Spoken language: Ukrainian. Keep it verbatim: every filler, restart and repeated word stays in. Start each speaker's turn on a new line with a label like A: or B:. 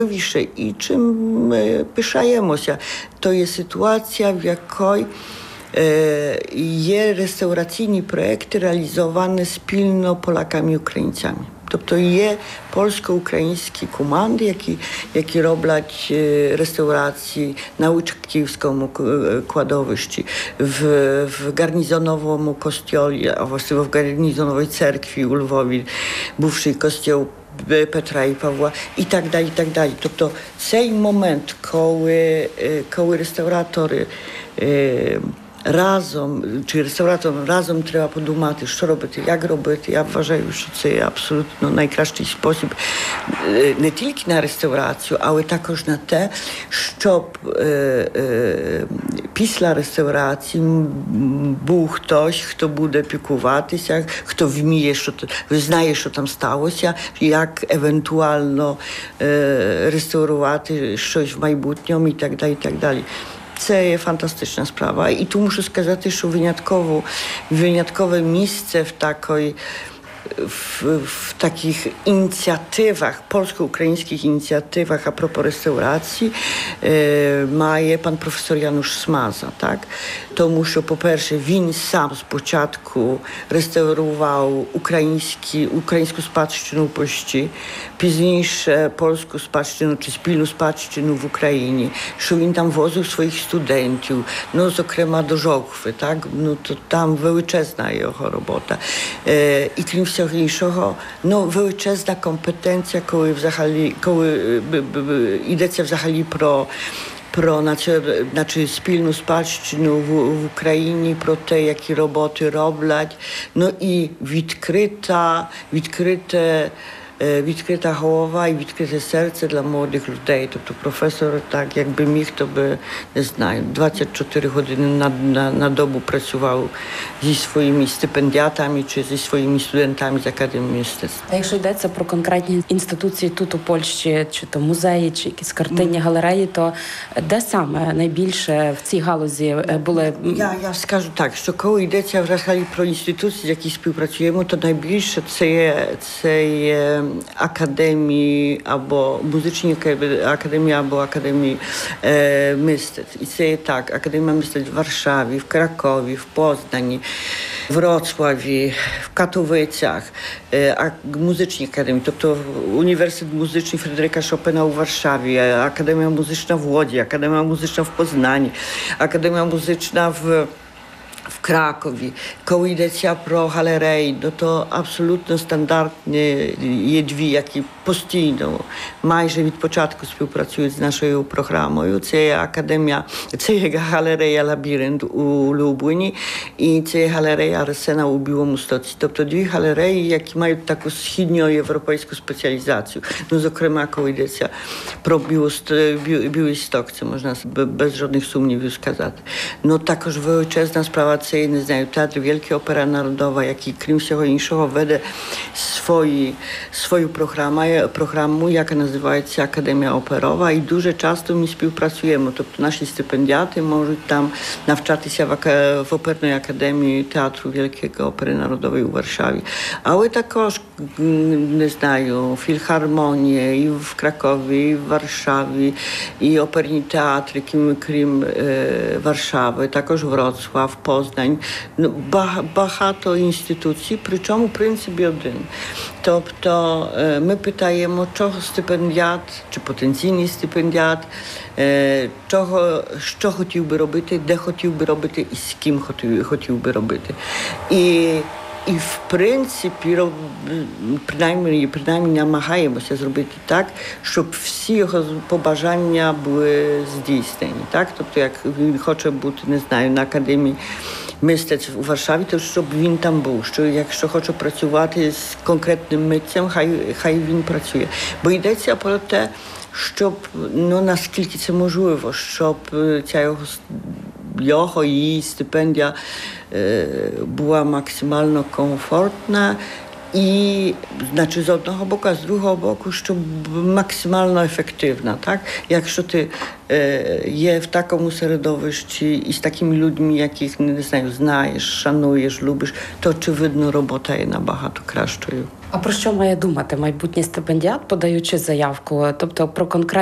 A: І чим ми пишаємося, то є ситуація, в якій є реставраційні проекти реалізовані спільно Полаками і українцями. Тобто є польсько-українські команди, які, які роблять реставрації на Łyczkowskim kładowiszczy, w, w garnizonowym kościele, a właściwie w garnizonowej cerkwi u Lwowie, bywszy kościół Petra i Pawła i tak dalej, i tak dalej. Тобто цей момент, коли, коли реставратори разом, чи реставраторам разом треба подумати, що робити, як робити. Я вважаю, що це абсолютно найкращий спосіб не тільки на реставрацію, але також на те, щоб е, е, після реставрації був хтось, хто буде піклуватися, хто вміє, що, знає, що там сталося, як евентуально е, реставрувати щось в майбутньому і так далі, і так далі. Це є фантастична справа. І tu muszę сказати, що винятково, виняткове місце в такій w, w takich inicjatywach, polsko-ukraińskich inicjatywach a propos restauracji e, ma je pan profesor Janusz Smaza, tak? Тому що, по-перше, він сам спочатку реставрував українські, українську спадщину в Польщі, пізніше польську спадщину чи спільну спадщину в Україні, що він там возив своїх студентів, ну, зокрема, до Żochwy, так? Ну, то там величезна його робота. Е, і крім всього іншого, ну, величезна компетенція, коли взагалі, коли йдеться взагалі про про значить, спільну спадщину в, в Україні, про те, які роботи роблять. Ну і відкрита, відкрите, відкрита голова і відкрите серце для молодих людей. Тобто професор, так, якби міг, то би, не знаю, двадцять чотири години на, на, на добу працював зі своїми стипендіатами чи зі своїми студентами з Академії мистецтв.
B: А якщо йдеться про конкретні інституції тут у Польщі, чи то музеї, чи якісь картинні mm. галереї, то де саме найбільше в цій галузі були?
A: Я, я скажу так, що коли йдеться взагалі про інституції, з які співпрацюємо, то найбільше це є, це є Akademii albo Muzycznej Akademii albo Akademii e, Mistectw. I to jest tak, Akademia Mistectw w Warszawie, w Krakowie, w Poznaniu, w Wrocławiu, w Katowicach, e, a Muzycznej Akademii, to, to Uniwersytet Muzyczny Fryderyka Chopina w Warszawie, Akademia Muzyczna w Łodzi, Akademia Muzyczna w Poznaniu, Akademia Muzyczna w в Кракові, коли йдеться про галереї, то, то абсолютно стандартні є дві, які постійно, майже від початку співпрацюють з нашою програмою. Це є академія, це є галерея «Лабіринт» у Любліні і це є галерея «Арсена» у Біломостоці. Тобто дві галереї, які мають таку східноєвропейську спеціалізацію. Ну, зокрема, коли йдеться про Білосток, це можна без жодних сумнівів сказати. Ну, також величезна справа, це, не знаю, Театр Wielki, Opera Narodowa, які, крім всього іншого, веде свої, свою програму, програму, яка називається Академія Оперова, і дуже часто ми співпрацюємо. Тобто наші стипендіати можуть там навчатися в, в Оперній академії Театру Wielkiego Опери Народової у Варшаві. Але також, не знаю, філharmonії і в Кракові, і в Варшаві, і оперні театри, крім, крім е, Варшави, також Вроцлав, Poznań. Ну, багато інституцій, причому в принципі один. Тобто ми питаємо, чого стипендіат, чи потенційний стипендіат, чого, що хотів би робити, де хотів би робити і з ким хотів, хотів би робити. І І, в принципі, принаймні, принаймні намагаємося зробити так, щоб всі його побажання були здійснені. Так? Тобто, як він хоче бути, не знаю, на Академії мистецтв у Варшаві, то щоб він там був. Що якщо хоче працювати з конкретним митцем, хай, хай він працює. Бо йдеться про те, щоб, ну, наскільки це можливо, щоб ця його його, її стипендія е, була максимально комфортна І, значить, з одного боку, а з другого боку, щоб максимально ефективна, так? Якщо ти е, є в такому середовищі і з такими людьми, яких, не знаю, знаєш, шануєш, любиш, то, очевидно, робота є набагато кращою.
B: А про що має думати майбутній стипендіат, подаючи заявку? Тобто про конкретні